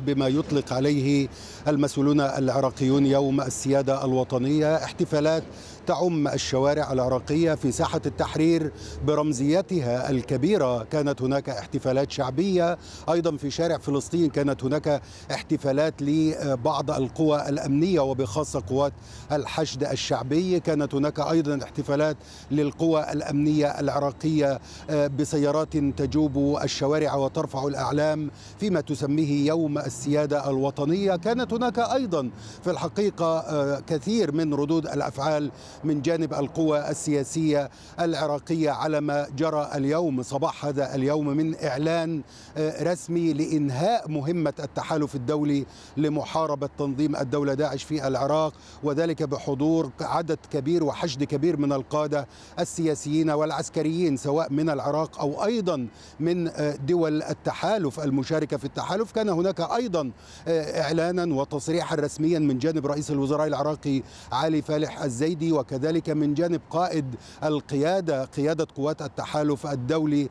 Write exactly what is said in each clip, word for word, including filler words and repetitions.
بما يطلق عليه المسؤولون العراقيون يوم السيادة الوطنية، احتفالات تعم الشوارع العراقية في ساحة التحرير برمزيتها الكبيرة. كانت هناك احتفالات شعبية أيضا في شارع فلسطين، كانت هناك احتفالات لبعض القوى الأمنية وبخاصة قوات الحشد الشعبي. كانت هناك أيضا احتفالات للقوى الأمنية العراقية بسيارات تجوب الشوارع وترفع الأعلام فيما تسميه يوم السيادة الوطنية. كانت هناك أيضا في الحقيقة كثير من ردود الأفعال من جانب القوى السياسية العراقية على ما جرى اليوم صباح هذا اليوم من إعلان رسمي لإنهاء مهمة التحالف الدولي لمحاربة تنظيم الدولة داعش في العراق، وذلك بحضور عدد كبير وحشد كبير من القادة السياسيين والعسكريين سواء من العراق أو أيضا من دول التحالف المشاركة في التحالف. كان هناك أيضا إعلانا وتصريحا رسميا من جانب رئيس الوزراء العراقي علي فالح الزيدي، وكذلك من جانب قائد القيادة قيادة قوات التحالف الدولي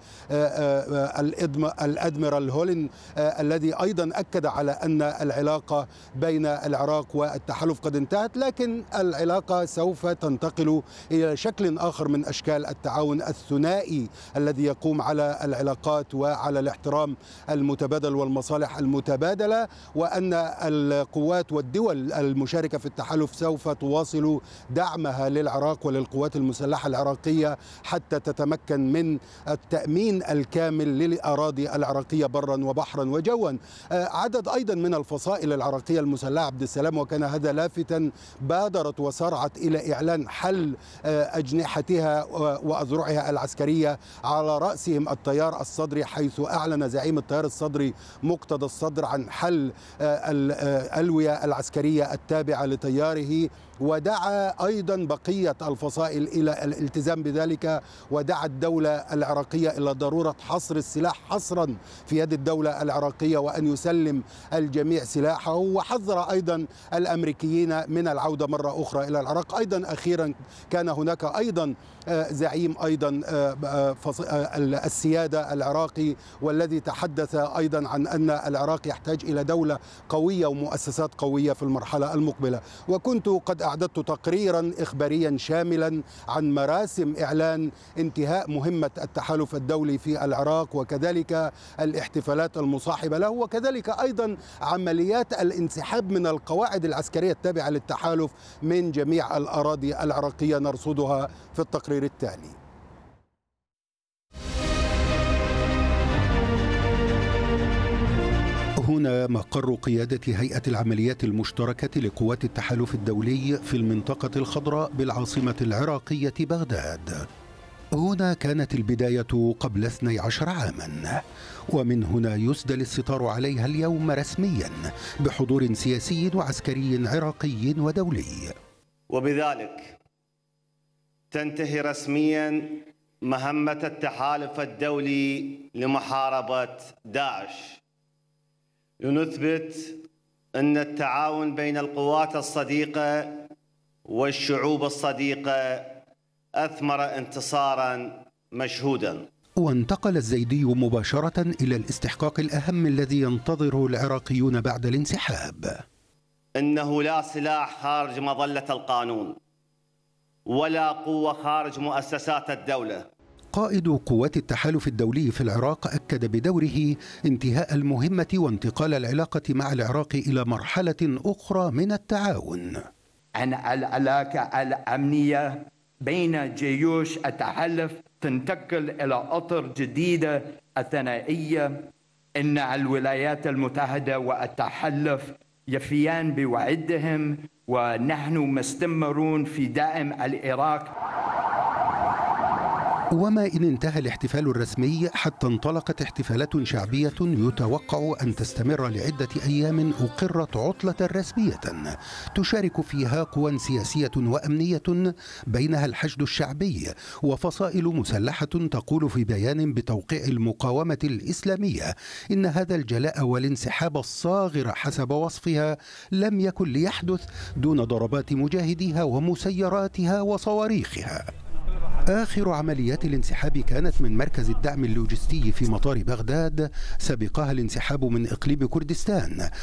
الأدميرال هولين، الذي أيضا أكد على أن العلاقة بين العراق والتحالف قد انتهت، لكن العلاقة سوف تنتقل إلى شكل آخر من أشكال التعاون الثنائي الذي يقوم على العلاقات وعلى الاحترام المتبادل والمصالح المتبادلة، وأن القوات والدول المشاركة في التحالف سوف تواصل دعمها للعراق وللقوات المسلحة العراقية حتى تتمكن من التأمين الكامل للأراضي العراقية برا وبحرا وجوا. عدد أيضا من الفصائل العراقية المسلحة عبد السلام، وكان هذا لافتا، بادرت وسارعت إلى إعلان حل أجنحتها وأذرعها العسكرية، على رأسهم التيار الصدري، حيث أعلن زعيم التيار الصدري مقتدى الصدر عن حل الألوية العسكرية التابعة لتياره، ودعا أيضا بقية الفصائل إلى الالتزام بذلك، ودعا الدولة العراقية إلى ضرورة حصر السلاح حصرا في يد الدولة العراقية وأن يسلم الجميع سلاحه، وحذر أيضا الأمريكيين من العودة مرة أخرى إلى العراق. أيضا أخيرا كان هناك أيضا زعيم أيضا السيادة العراقي، والذي تحدث أيضا عن أن العراق يحتاج إلى دولة قوية ومؤسسات قوية في المرحلة المقبلة. وكنت قد أعددت تقريرا إخباريا شاملا عن مراسم إعلان انتهاء مهمة التحالف الدولي في العراق، وكذلك الاحتفالات المصاحبة له، وكذلك أيضا عمليات الانسحاب من القواعد العسكرية التابعة للتحالف من جميع الأراضي العراقية، نرصدها في التقرير التالي. هنا مقر قيادة هيئة العمليات المشتركة لقوات التحالف الدولي في المنطقة الخضراء بالعاصمة العراقية بغداد. هنا كانت البداية قبل اثني عشر عاما، ومن هنا يسدل الستار عليها اليوم رسميا بحضور سياسي وعسكري عراقي ودولي. وبذلك تنتهي رسميا مهمة التحالف الدولي لمحاربة داعش، لنثبت أن التعاون بين القوات الصديقة والشعوب الصديقة أثمر انتصارا مشهودا. وانتقل الزيدي مباشرة إلى الاستحقاق الأهم الذي ينتظره العراقيون بعد الانسحاب. إنه لا سلاح خارج مظلة القانون ولا قوة خارج مؤسسات الدولة. قائد قوات التحالف الدولي في العراق أكد بدوره انتهاء المهمة وانتقال العلاقة مع العراق إلى مرحلة أخرى من التعاون. عن العلاقة الأمنية بين جيوش التحالف تنتقل إلى أطر جديدة الثنائية. إن الولايات المتحدة والتحالف يفيان بوعدهم، ونحن مستمرون في دعم العراق. وما إن انتهى الاحتفال الرسمي حتى انطلقت احتفالات شعبية يتوقع أن تستمر لعدة أيام أقرت عطلة رسمية تشارك فيها قوى سياسية وأمنية بينها الحشد الشعبي وفصائل مسلحة تقول في بيان بتوقيع المقاومة الإسلامية إن هذا الجلاء والانسحاب الصاغر حسب وصفها لم يكن ليحدث دون ضربات مجاهديها ومسيراتها وصواريخها. آخر عمليات الانسحاب كانت من مركز الدعم اللوجستي في مطار بغداد، سبقها الانسحاب من إقليم كردستان